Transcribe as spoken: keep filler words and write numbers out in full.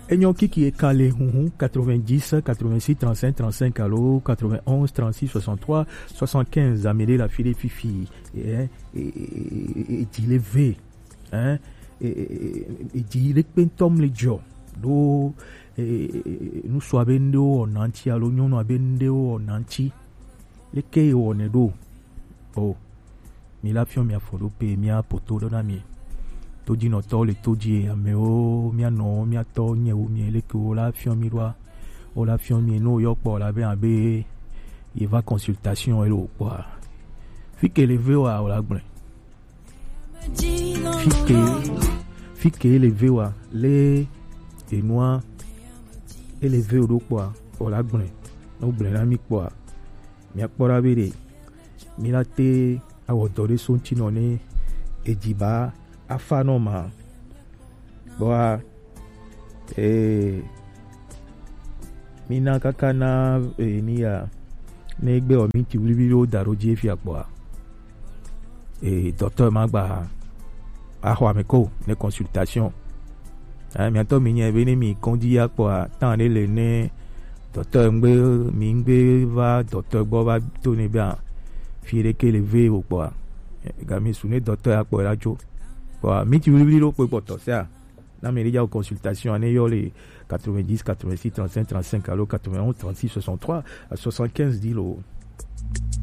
Enyon qui est calé quatre-vingt-dix, quatre-vingt-six, trente-cinq, trente-cinq, allo, quatre-vingt-onze, trente-six, soixante-trois, soixante-quinze, Amélie la fille Fifi, et, et, et, et dit les V, hein, et, et dit les pentom les jo, do, nous soit bendo en anti, allo, nous a bendo en anti, les kei on est do, oh, mi la fion mi a folope, mi a poto de nami. Todi no to le todi e ameo mia no mia to nye o mi ele ko la fion mi loi o la fion mi no yo po la be abe il va consultation e lo po fi ke levé wa o la gbon fi ke fi ke levé wa le e noa élevé o do po o la gbon no gbon la mi po mi akpora be de mi la te awo do de son ti no ne ejiba afanoma boa eh mina kakana eh, niya negbe o mi ti wili o daro je fi apo eh docteur magba ahwa meko ne consultation ah mi ato mi yen be ni mi kondi apo tan le le ne docteur ngbe mi ngbe va docteur gbo va to ni bien fi re ke le ve o po ga mi sune docteur apo rajo. Bon, mais tu veux dire que pour ça, là, mais il y a une consultation, on est les quatre-vingt-dix, quatre-vingt-six, trente-cinq, trente-cinq, allo, quatre-vingt-onze, trente-six, soixante-trois, soixante-quinze, dit l'eau.